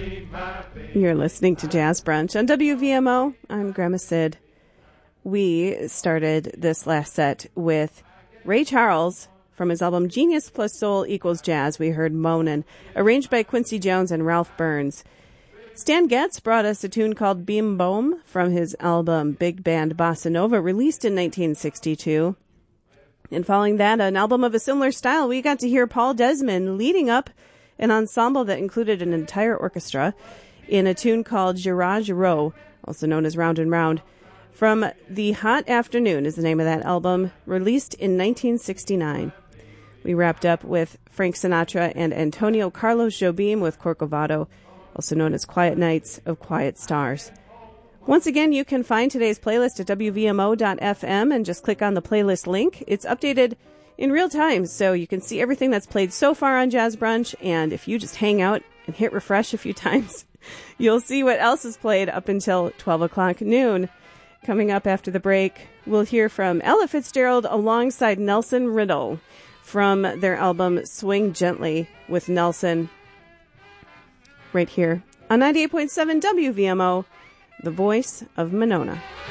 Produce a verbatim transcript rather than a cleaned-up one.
You're listening to Jazz Brunch on W V M O. I'm Grandma Sid. We started this last set with Ray Charles from his album Genius Plus Soul Equals Jazz. We heard Moanin', arranged by Quincy Jones and Ralph Burns. Stan Getz brought us a tune called Bim Bom from his album Big Band Bossa Nova, released in nineteen sixty-two. And following that, an album of a similar style, we got to hear Paul Desmond leading up an ensemble that included an entire orchestra in a tune called Giro Giro, also known as Round and Round, from The Hot Afternoon is the name of that album, released in nineteen sixty-nine. We wrapped up with Frank Sinatra and Antonio Carlos Jobim with Corcovado, also known as Quiet Nights of Quiet Stars. Once again, you can find today's playlist at W V M O dot F M and just click on the playlist link. It's updated in real time, so you can see everything that's played so far on Jazz Brunch, and if you just hang out and hit refresh a few times, you'll see what else is played up until twelve o'clock noon. Coming up after the break, we'll hear from Ella Fitzgerald alongside Nelson Riddle from their album Swing Gently with Nelson, right here on ninety-eight point seven W V M O, the voice of Monona.